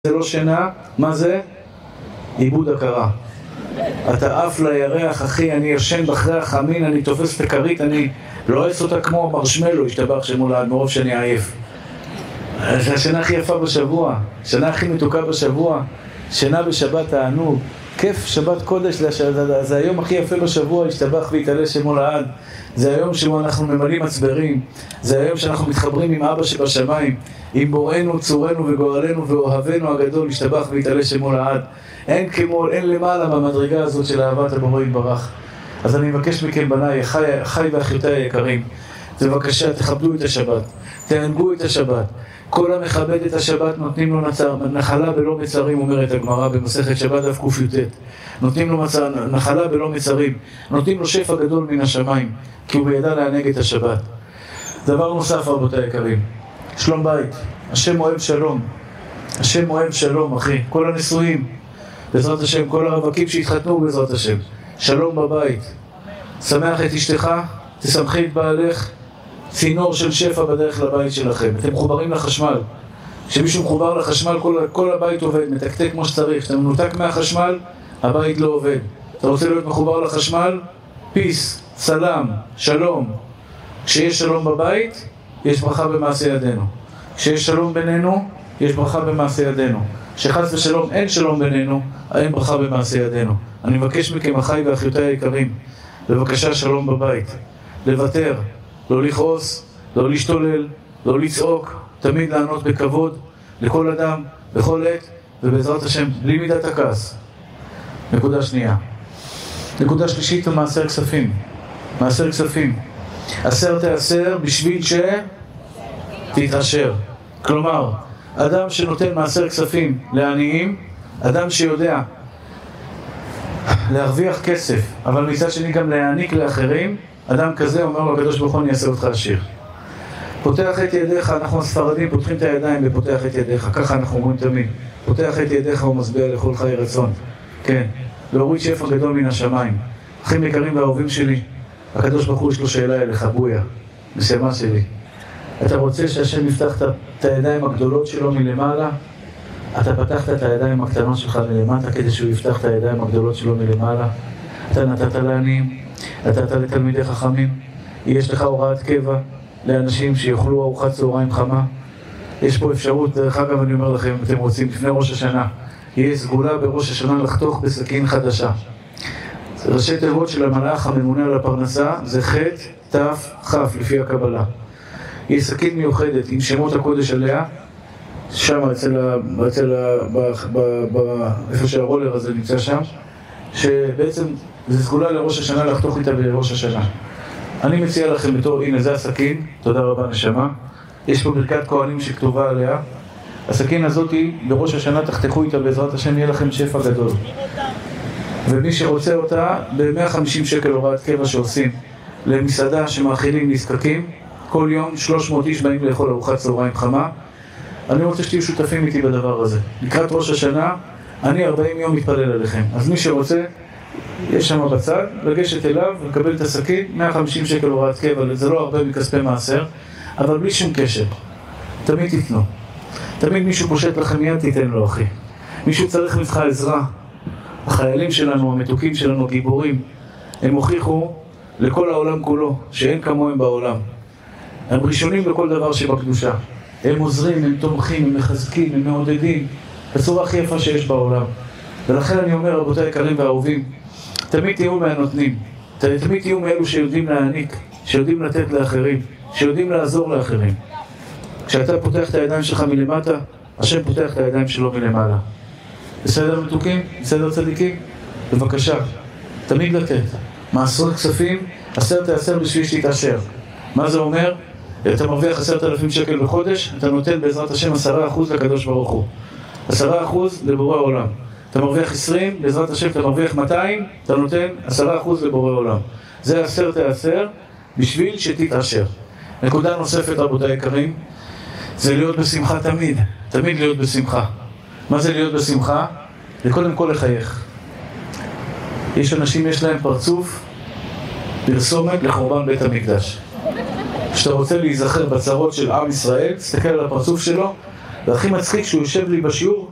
זה לא שינה, מה זה? איבוד הכרה. אתה עף לירח, אחי, אני ישן בחרי החמין, אני תופס את הכרית, אני לועס אותה כמו מרשמלו, השתבח שמו לעד מרוב שאני עייף. זה השנה הכי יפה בשבוע, שנה הכי מתוקה בשבוע, שנה בשבת תענוג, כיף שבת קודש, זה היום הכי יפה בשבוע, השתבח והתעלה שמו לעד. זה היום שבו אנחנו ממלאים מצברים, זה היום שאנחנו מתחברים עם אבא שבשמיים, עם בוראנו, צורנו וגורלנו ואוהבנו הגדול, השתבח והתעלה שמו לעד. אין כמו, אין למעלה במדרגה הזאת של אהבת הבורא יתברך. אז אני מבקש מכם בניי, אחי ואחיותיי היקרים, בבקשה תכבדו את השבת, תענגו את השבת. כל המכבד את השבת נותנים לו נחלה ולא מצרים, אומרת הגמרא במסכת שבת דף ק"ט. נותנים לו נחלה ולא מצרים, נותנים לו שפע גדול מן השמיים, כי הוא בידע לענג את השבת. דבר נוסף רבותיי היקרים, שלום בית. השם אוהב שלום, השם אוהב שלום אחי. כל הנשואים בעזרת השם, כל הרווקים שהתחתנו בעזרת השם, שלום בבית. שמח את אשתך, תשמחי את בעלך, צינור של שפע בדרך לבית שלכם. אתם מחוברים לחשמל, כשמישהו מחובר לחשמל כל הבית עובד, מתקתק כמו שצריך. אתה מנותק מהחשמל, הבית לא עובד. אתה רוצה להיות מחובר לחשמל? פיס, סלם, שלום. כשיש שלום בבית, יש ברכה במעשה ידינו. כשיש שלום בינינו, יש ברכה במעשה ידינו. כשחס ושלום אין שלום בינינו, אין ברכה במעשה ידינו. אני מבקש מכם אחי ואחיותיי היקרים, בבקשה שלום בבית. לוותר, לא לכעוס, לא להשתולל, לא לצעוק, תמיד לענות בכבוד לכל אדם, בכל עת, ובעזרת השם, בלי מידת הכעס. נקודה שנייה. נקודה שלישית, מעשר כספים. מעשר כספים. עשר תעשר בשביל שתתעשר. כלומר, אדם שנותן מעשר כספים לעניים, אדם שיודע להרוויח כסף, אבל מצד שני גם להעניק לאחרים, אדם כזה אומר לו הקדוש ברוך הוא, אני אעשה אותך עשיר. פותח את ידיך, אנחנו הספרדים פותחים את הידיים ופותח את ידיך, ככה אנחנו אומרים תמיד. פותח את ידיך ומשביע לכל חי רצון. כן, להוריד שפע גדול מן השמיים. אחים יקרים ואהובים שלי, הקדוש ברוך הוא יש לו שאלה אליך, בויה, נשמה שלי. אתה רוצה שהשם יפתח את הידיים הגדולות שלו מלמעלה? אתה פתחת את הידיים הקטנות שלך מלמטה כדי שהוא יפתח את הידיים הגדולות שלו מלמעלה? אתה נתת לעניים, נתת לתלמידי חכמים, יש לך הוראת קבע לאנשים שיאכלו ארוחת צהריים חמה. יש פה אפשרות, דרך אגב אני אומר לכם, אם אתם רוצים, לפני ראש השנה יש סגולה בראש השנה לחתוך בסכין חדשה. ראשי תיבות של המלאך הממונה על הפרנסה זה ח' ת' כ' לפי הקבלה. יש סכין מיוחדת עם שמות הקודש עליה, שם איפה שהרולר הזה נמצא שם, שבעצם זה סגולה לראש השנה לחתוך איתה בראש השנה. אני מציע לכם בתור, הנה זה הסכין, תודה רבה נשמה. יש פה ברכת כהנים שכתובה עליה. הסכין הזאת בראש השנה תחתכו איתה בעזרת השם, יהיה לכם שפע גדול. ומי שרוצה אותה, ב-150 שקל הוראת קבע שעושים למסעדה שמאכילים נזקקים, כל יום 300 איש באים לאכול ארוחת צהריים חמה. אני רוצה שתהיו שותפים איתי בדבר הזה. לקראת ראש השנה, אני 40 יום מתפלל עליכם. אז מי שרוצה, יש שם בצד, לגשת אליו ולקבל את הסכין, 150 שקל הוראת קבע, זה לא הרבה מכספי מעשר, אבל בלי שום קשר. תמיד תיתנו. תמיד מישהו פושט לכם יד, תיתן לו אחי. מישהו צריך ממך עזרה. החיילים שלנו, המתוקים שלנו, גיבורים, הם הוכיחו לכל העולם כולו, שאין כמוהם בעולם. הם ראשונים בכל דבר שבקדושה. הם עוזרים, הם תומכים, הם מחזקים, הם מעודדים, בצורה הכי יפה שיש בעולם. ולכן אני אומר, רבותיי יקרים ואהובים, תמיד תהיו מהנותנים, תמיד תהיו מאלו שיודעים להעניק, שיודעים לתת לאחרים, שיודעים לעזור לאחרים. כשאתה פותח את הידיים שלך מלמטה, השם פותח את הידיים שלו מלמעלה. בסדר מתוקים? בסדר צדיקים? בבקשה, תמיד לתת. מעשר כספים, עשר תעשר בשביל שתתעשר. מה זה אומר? אתה מרוויח 10,000 שקל בחודש, אתה נותן בעזרת השם 10% לקדוש ברוך הוא. 10% לבורא עולם. אתה מרוויח 20, בעזרת השם אתה מרוויח 200, אתה נותן 10% לבורא עולם. זה עשר תעשר בשביל שתתעשר. נקודה נוספת רבותיי יקרים, זה להיות בשמחה תמיד. תמיד להיות בשמחה. מה זה להיות בשמחה? זה קודם כל לחייך. יש אנשים, יש להם פרצוף פרסומת לחורבן בית המקדש. כשאתה רוצה להיזכר בצרות של עם ישראל, תסתכל על הפרצוף שלו, והכי מצחיק שהוא יושב לי בשיעור,